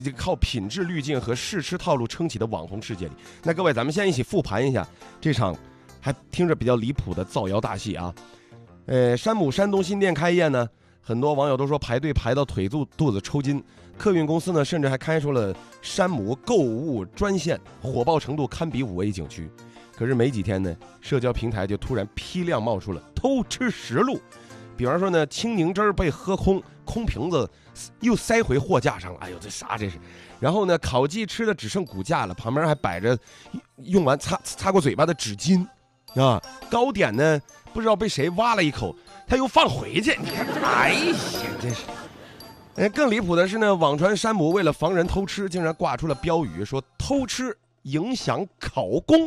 这个靠品质滤镜和试吃套路撑起的网红世界里。那各位，咱们先一起复盘一下这场还听着比较离谱的造谣大戏啊。山姆山东新店开业呢，很多网友都说排队排到腿肚子抽筋。客运公司呢，甚至还开出了山姆购物专线，火爆程度堪比5A 景区。可是没几天呢，社交平台就突然批量冒出了偷吃实录。比方说呢，青柠汁被喝空，空瓶子又塞回货架上了。哎呦，这啥这是？然后呢，烤鸡吃的只剩骨架了，旁边还摆着用完擦过嘴巴的纸巾啊。糕点呢，不知道被谁挖了一口，他又放回去。你看，哎呀，真是。更离谱的是呢，网传山姆为了防人偷吃，竟然挂出了标语，说偷吃影响考公，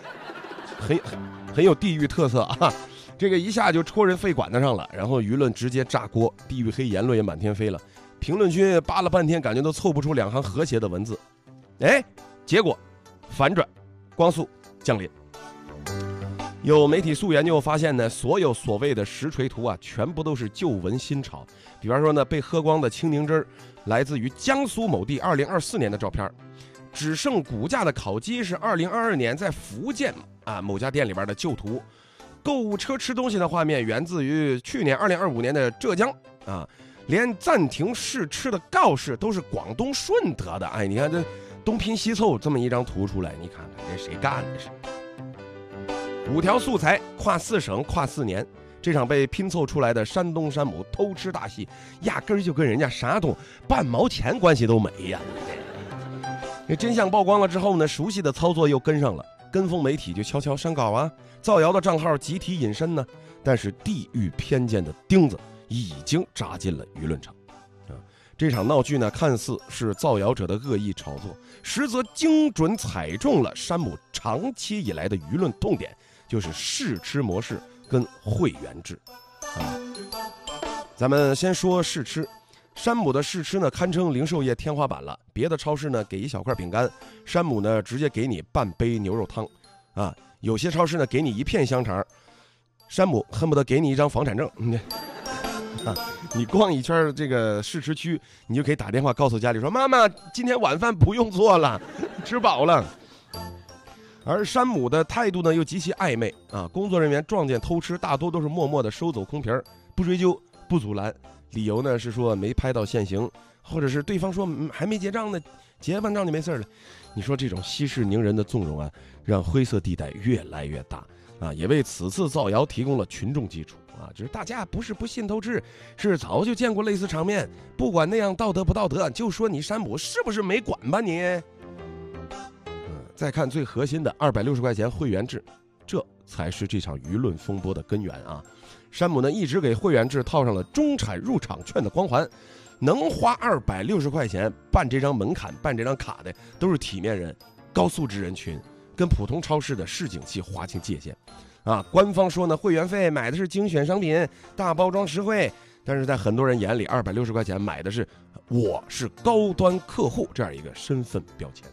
很有地域特色啊。这个一下就戳人肺管子上了，然后舆论直接炸锅，地域黑言论也满天飞了。评论区扒了半天，感觉都凑不出2行和谐的文字。结果反转，光速降临。有媒体素研究发现呢，所有所谓的实锤图啊，全部都是旧闻新炒。比方说呢，被喝光的青柠汁来自于江苏某地2024年的照片，只剩骨架的烤鸡是2022年在福建某家店里边的旧图。购物车吃东西的画面源自于去年2025年的浙江啊，连暂停试吃的告示都是广东顺德的。你看这东拼西凑这么一张图出来，你看看这谁干的？是5条素材，跨4省，跨4年。这场被拼凑出来的山东山姆偷吃大戏，压根儿就跟人家啥都半毛钱关系都没呀。这真相曝光了之后呢，熟悉的操作又跟上了，跟风媒体就悄悄上稿啊，造谣的账号集体隐身呢。但是地域偏见的钉子已经扎进了舆论场这场闹剧呢，看似是造谣者的恶意炒作，实则精准踩中了山姆长期以来的舆论痛点，就是试吃模式跟会员制咱们先说试吃，山姆的试吃呢，堪称零售业天花板了。别的超市呢给一小块饼干，山姆呢直接给你半杯牛肉汤有些超市呢给你一片香肠，山姆恨不得给你一张房产证你逛一圈这个试吃区，你就可以打电话告诉家里说，妈妈今天晚饭不用做了，吃饱了。而山姆的态度呢又极其暧昧工作人员撞见偷吃，大多都是默默的收走空瓶，不追究不阻拦，理由呢是说没拍到现行，或者是对方说还没结账呢，结完账就没事了。你说这种息事宁人的纵容让灰色地带越来越大也为此次造谣提供了群众基础就是大家不是不信偷吃，是早就见过类似场面，不管那样道德不道德，就说你山姆是不是没管吧你。再看最核心的260块钱会员制，这才是这场舆论风波的根源山姆呢一直给会员制套上了中产入场券的光环，能花260块钱办这张门槛、办这张卡的都是体面人、高素质人群，跟普通超市的市井气划清界限官方说呢，会员费买的是精选商品，大包装实惠，但是在很多人眼里，260块钱买的是我是高端客户这样一个身份标签。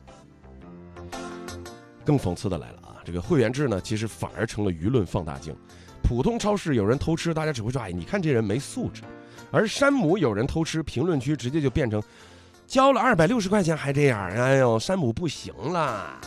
更讽刺的来了这个会员制呢，其实反而成了舆论放大镜。普通超市有人偷吃，大家只会说你看这人没素质；而山姆有人偷吃，评论区直接就变成交了260块钱还这样，哎呦，山姆不行啦。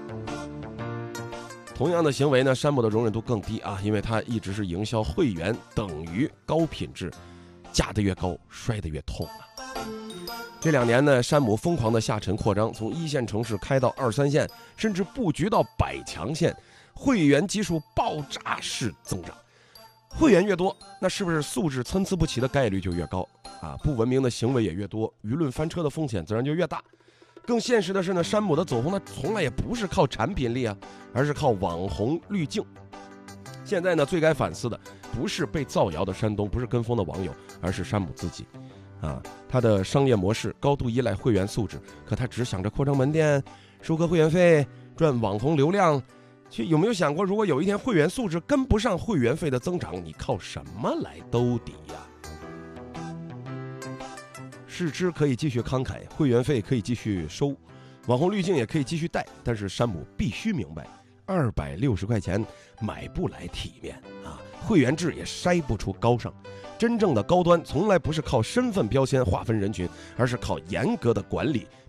同样的行为呢，山姆的容忍度更低因为他一直是营销会员等于高品质，架得越高摔得越痛这2年呢，山姆疯狂的下沉扩张，从1线城市开到2、3线，甚至布局到百强线，会员基数爆炸式增长。会员越多，那是不是素质参差不齐的概率就越高不文明的行为也越多，舆论翻车的风险自然就越大。更现实的是呢，山姆的走红呢，从来也不是靠产品力而是靠网红滤镜。现在呢，最该反思的不是被造谣的山东，不是跟风的网友，而是山姆自己他的商业模式高度依赖会员素质，可他只想着扩张门店、收割会员费、赚网红流量，却有没有想过，如果有一天会员素质跟不上会员费的增长，你靠什么来兜底试吃可以继续慷慨，会员费可以继续收，网红滤镜也可以继续带，但是山姆必须明白 260块钱买不来体面啊！会员制也筛不出高尚。真正的高端从来不是靠身份标签划分人群，而是靠严格的管理、